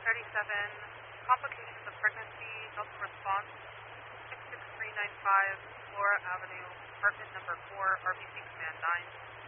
37, complications of pregnancy, Delta response, 66395, Flora Avenue, apartment number 4, RBC Command 9.